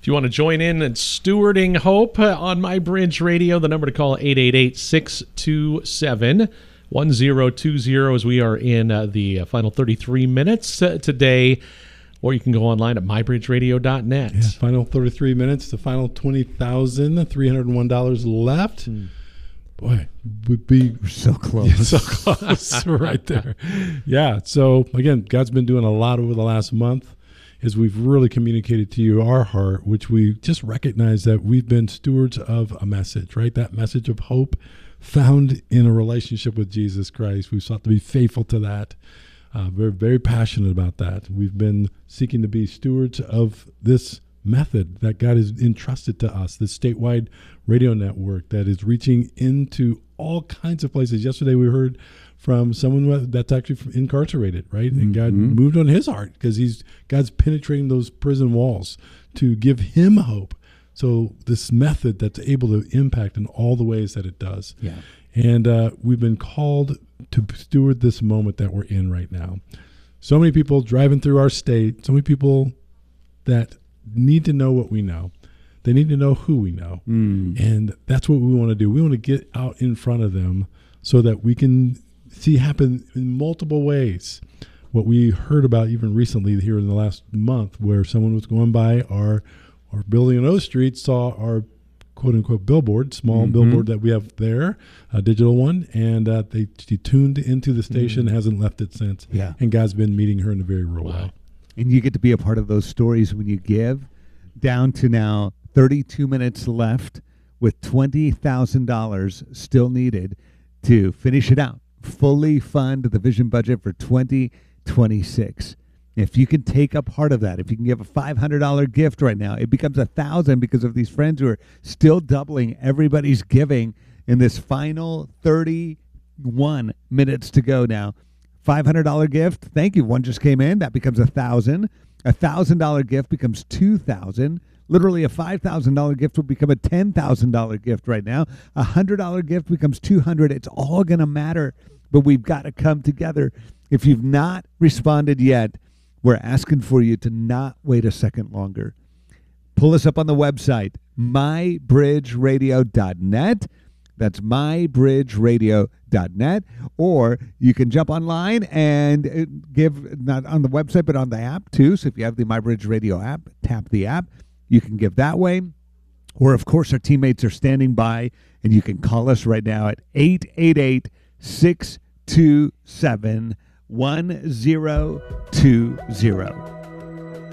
If you want to join in and stewarding hope on My Bridge Radio, the number to call 888-627-1020 as we are in the final 33 minutes today. Or you can go online at mybridgeradio.net. Yeah, final 33 minutes, the final $20,301 left. Boy, we'd be so close. Yeah, so close right there. Yeah, so again, God's been doing a lot over the last month as we've really communicated to you our heart, which we just recognize that we've been stewards of a message, right? That message of hope found in a relationship with Jesus Christ. We've sought to be faithful to that. We're very passionate about that. We've been seeking to be stewards of this method that God has entrusted to us, this statewide radio network that is reaching into all kinds of places. Yesterday we heard from someone that's actually incarcerated, right? And God moved on his heart because God's penetrating those prison walls to give him hope. So this method that's able to impact in all the ways that it does. Yeah. And we've been called to steward this moment that we're in right now. So many people driving through our state, so many people that need to know what we know. They need to know who we know. And that's what we want to do. We want to get out in front of them so that we can see happen in multiple ways. What we heard about even recently here in the last month, where someone was going by our building on O Street, saw our quote-unquote billboard, small billboard that we have there, a digital one, and she tuned into the station, hasn't left it since. Yeah. And God's been meeting her in a very real way. And you get to be a part of those stories when you give. Down to now 32 minutes left with $20,000 still needed to finish it out. Fully fund the vision budget for 2026. If you can take a part of that, if you can give a $500 gift right now, it becomes $1,000 because of these friends who are still doubling everybody's giving in this final 31 minutes to go now. $500 gift. Thank you. One just came in. That becomes $1,000. $1,000 gift becomes $2,000. Literally a $5,000 gift will become a $10,000 gift right now. A $100 gift becomes $200. It's all going to matter, but we've got to come together. If you've not responded yet, we're asking for you to not wait a second longer. Pull us up on the website, mybridgeradio.net. That's mybridgeradio.net. Or you can jump online and give, not on the website, but on the app too. So if you have the MyBridge Radio app, tap the app. You can give that way. Or, of course, our teammates are standing by, and you can call us right now at 888-627-1020.